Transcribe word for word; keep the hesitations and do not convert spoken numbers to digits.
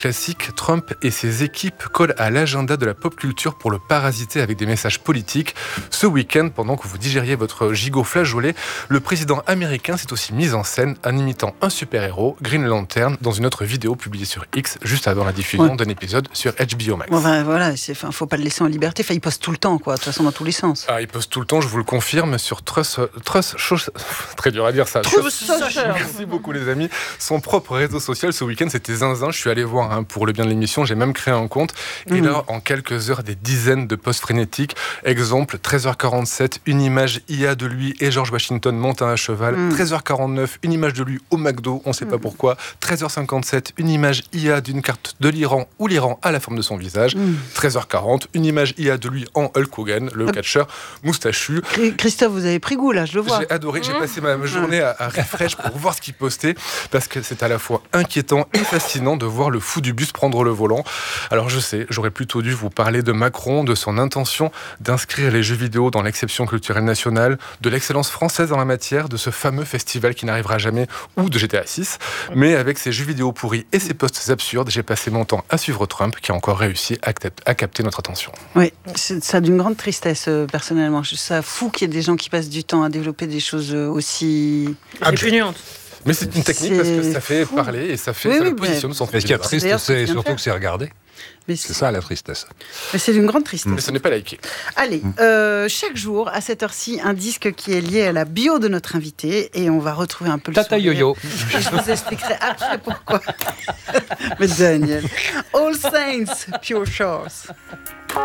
Classique, Trump et ses équipes collent à l'agenda de la pop culture pour le parasiter avec des messages politiques. Ce week-end, pendant que vous digériez votre gigot flageolet, le président américain s'est aussi mis en scène en imitant un super-héros, Green Lantern, dans une autre vidéo publiée sur X juste avant la diffusion ouais. d'un épisode sur H B O Max. Bon, ben, voilà, il ne faut pas le laisser en liberté. Enfin, il poste tout le temps, quoi, de toute façon, dans tous les sens. Ah, il poste tout le temps, je vous le confirme, sur Truss... Truss... Truss très dur à dire ça. Truss Social. Merci beaucoup les amis. Son propre réseau social ce week-end, c'était Zinzin. Je suis allé voir hein, pour le bien de l'émission, j'ai même créé un compte. Et mmh. là, en quelques heures, des dizaines de posts frénétiques. Exemple, treize heures quarante-sept, une image I A de lui et George Washington montant à cheval. Mmh. treize heures quarante-neuf, une image de lui au McDo, on ne sait mmh. pas pourquoi. treize heures cinquante-sept, une image I A d'une carte de l'Iran ou l'Iran à la forme de son visage. Mmh. treize heures quarante, une image I A de lui en Hulk Hogan, le ah. catcheur moustachu. Christophe, vous avez pris goût là, je le vois. J'ai adoré, j'ai passé ma journée à, à refresh pour voir ce qu'il postait parce que c'est à la fois inquiétant et fascinant de voir le fou du bus prendre le volant. Alors je sais, j'aurais plutôt dû vous parler de Macron, de son intention d'inscrire les jeux vidéo dans l'exception culturelle nationale, de l'excellence française dans la matière, de ce fameux festival qui n'arrivera jamais, ou de G T A six. Mais avec ces jeux vidéo pourris et ces posts absurdes, j'ai passé mon temps à suivre Trump qui a encore réussi à, à capter notre attention. Oui, c'est, ça a d'une grande tristesse euh, personnellement. Je trouve ça fou qu'il y ait des gens qui passent du temps à développer des choses aussi répugnantes. Mais c'est une technique c'est parce que ça fait fou. Parler et ça fait oui, ça oui, le positionne son Mais ce qui est triste, c'est, c'est surtout faire. que c'est regardé. Mais c'est, c'est ça la tristesse. Mais c'est d'une grande tristesse. Mais ce n'est pas liké. Allez, euh, chaque jour, à cette heure-ci, un disque qui est lié à la bio de notre invité et on va retrouver un peu le Tata sourire. Yo-Yo. Et je vous expliquerai après pourquoi. Mais Daniel. All Saints, Pure Shores.